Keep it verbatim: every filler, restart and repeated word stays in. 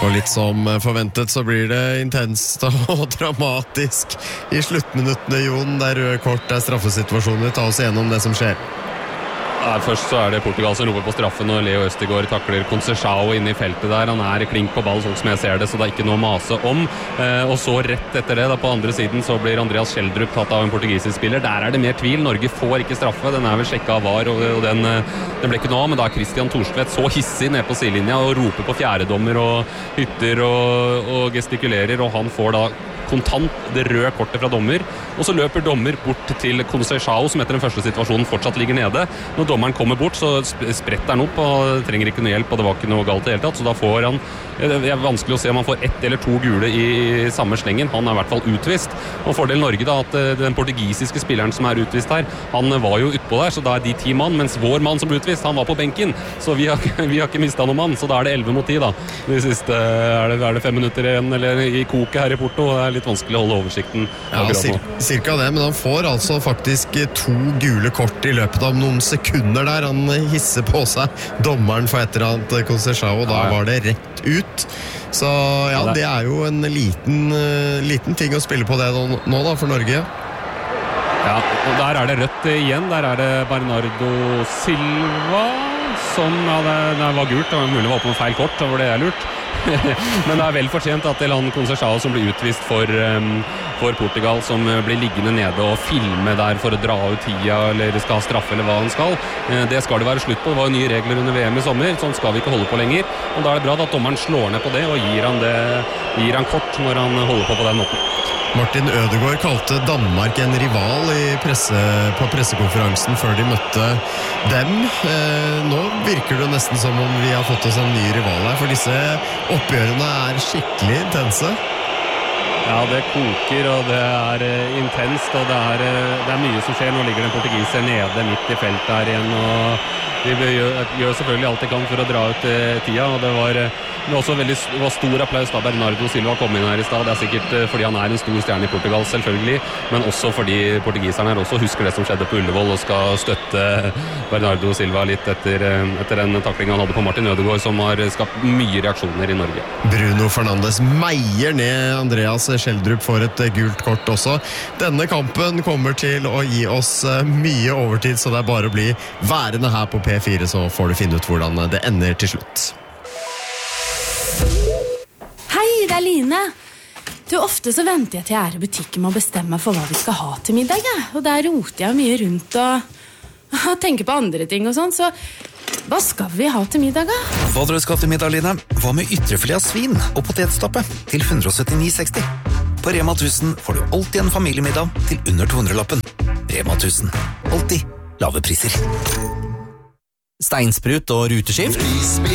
Og litt som forventet så blir det intenst og dramatisk i sluttminuttene, Jon. Det er røde kort, det er straffesituasjoner. Ta oss igjennom det som skjer. Ja, først så er det Portugal som roper på straffen, og Leo Østegård takler Conceição inne i feltet der. Han er klink på ball, sånn som jeg ser det, så det er ikke noe å mase om. Eh, og så rett etter det, da på andre siden, så blir Andreas Schjelderup tatt av en portugisisk spiller. Der er det mer tvil. Norge får ikke straffe. Den er vel sjekket av V A R, og, og den, den ble ikke noe av. Men da er Christian Thorstvedt så hissig ned på sidelinja og roper på fjerdedommer og hytter og, og gestikulerer, og han får da kontant det røde kortet fra dommer, og så løper dommer bort til Conceição, som etter den første situasjonen fortsatt ligger nede. Når dommeren kommer bort, så spretter han opp og trenger ikke noe hjelp, og det var ikke noe galt i hele tatt, så da får han, det er vanskelig å se om han får ett eller to gule i, i samme slengen. Han er i hvert fall utvist, og fordel Norge da, at den portugisiske spilleren som er utvist her, han var jo utpå der, så da er de ti mann, mens vår mann som ble utvist, han var på benken, så vi har, vi har ikke mistet noen mann, så da er det elleve mot ti da. De siste, er det, er det fem minutter igjen, eller i koket her i Porto, det er litt vanskelig å holde oversikten. Ja, cir cirka det, men han får altså faktisk to gule kort i løpet av noen sekunder der. Han hisser på seg dommeren for etter at Conceição, og da ja, ja. var det rett ut. Så ja, det er jo en liten, uh, liten ting å spille på det nå, nå da, for Norge. Ja, og der er det rødt igjen. Der er det Bernardo Silva som, ja, det, det var gult, det var mulig å være på en feil kort, og det er lurt. Men det er vel fortjent at det er han Conceição som blir utvist for, um, for Portugal, som blir liggende nede og filme der for å dra ut tida, eller skal ha straffe, eller hva han skal. Uh, det skal det være slutt på. Det var jo nye regler under V M i sommer, sånn skal vi ikke holde på lenger. Og da er det bra at dommeren slår ned på det og gir han, det, gir han kort når han holder på på den måten. Martin Ødegaard kalte Danmark en rival i presse, på pressekonferansen før de møtte dem. Eh, nå virker det nesten som om vi har fått oss en ny rival her, for disse oppgjørene er skikkelig intense. Ja, det koker, og det er uh, intenst, og det er, uh, det er mye som skjer. Nå ligger den portugiser nede midt i feltet her igjen, og de gjør, gjør selvfølgelig alt de kan for å dra ut uh, tida, og det var... Uh, Det var også veldig det var stor applaus da Bernardo Silva kom inn her i stad. Det er sikkert fordi han er en stor stjerne i Portugal, selvfølgelig, men også fordi portugiserne her også husker det som skjedde på Ullevål og skal støtte Bernardo Silva litt etter, etter den taklingen han hadde på Martin Ødegaard, som har skapt mye reaksjoner i Norge. Bruno Fernandes meier ned Andreas Schjelderup for et gult kort også. Denne kampen kommer til å gi oss mye overtid, så det er bare å bli værende her på P fire, så får du finne ut hvordan det ender til slutt. Hei, det er Line. Du, ofte så venter jeg til jeg er i butikken med å bestemme for hva vi skal ha til middag, ja. Og der roter jeg mye rundt og, og tenker på andre ting og sånn, så hva skal vi ha til middag, da? Hva dere skal til middag, Line? Hva med ytrefilet av svin og potetstappe til ett hundre syttini seksti? På Rema tusen får du alltid en familiemiddag til under to hundre-lappen. Rema tusen. Alltid lave priser. Steinsprut og ruteskift.